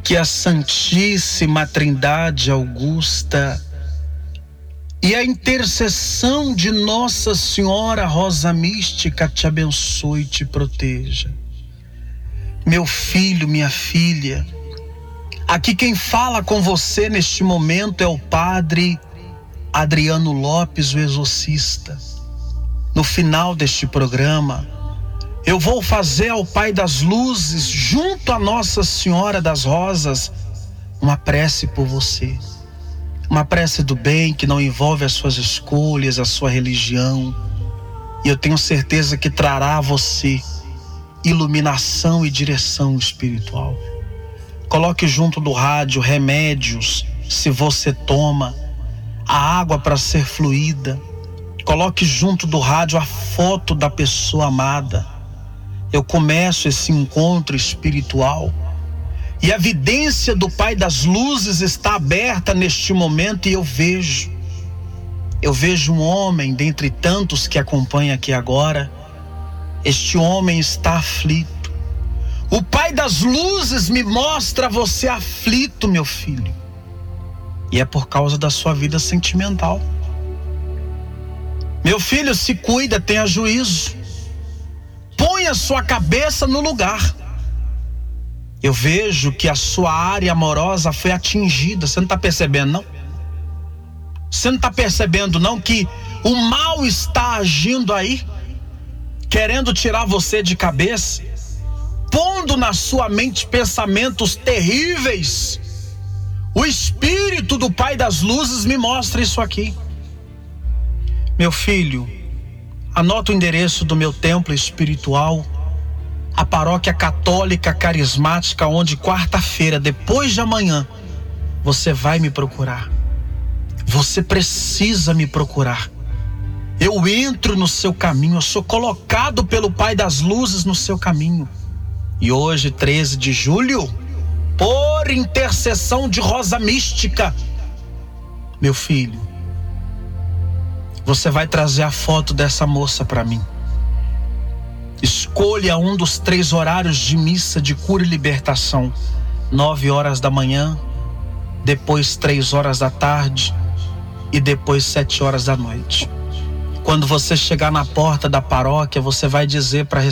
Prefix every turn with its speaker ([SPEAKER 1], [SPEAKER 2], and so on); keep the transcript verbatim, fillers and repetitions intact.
[SPEAKER 1] Que a Santíssima Trindade Augusta e a intercessão de Nossa Senhora Rosa Mística te abençoe e te proteja. Meu filho, minha filha, aqui quem fala com você neste momento é o Padre Adriano Lopes, o exorcista. No final deste programa, eu vou fazer ao Pai das Luzes, junto a Nossa Senhora das Rosas, uma prece por você. Uma prece do bem que não envolve as suas escolhas, a sua religião. E eu tenho certeza que trará a você iluminação e direção espiritual. Coloque junto do rádio remédios, se você toma, a água para ser fluída. Coloque junto do rádio a foto da pessoa amada. Eu começo esse encontro espiritual e a vidência do Pai das Luzes está aberta neste momento e eu vejo, eu vejo um homem dentre tantos que acompanham aqui agora. Este homem está aflito. O Pai das Luzes me mostra você aflito, meu filho, e é por causa da sua vida sentimental. Meu filho, se cuida, tenha juízo. Põe a sua cabeça no lugar. Eu vejo que a sua área amorosa foi atingida. Você não está percebendo, não? Você não está percebendo, não, que o mal está agindo aí, querendo tirar você de cabeça, pondo na sua mente pensamentos terríveis. O Espírito do Pai das Luzes me mostra isso aqui. Meu filho, anota o endereço do meu templo espiritual, a Paróquia Católica Carismática, onde quarta-feira, depois de amanhã, você vai me procurar. Você precisa me procurar. Eu entro no seu caminho, eu sou colocado pelo Pai das Luzes no seu caminho. E hoje, treze de julho, por intercessão de Rosa Mística, meu filho, você vai trazer a foto dessa moça para mim. Escolha um dos três horários de missa de cura e libertação. Nove horas da manhã, depois três horas da tarde e depois sete horas da noite. Quando você chegar na porta da paróquia, você vai dizer para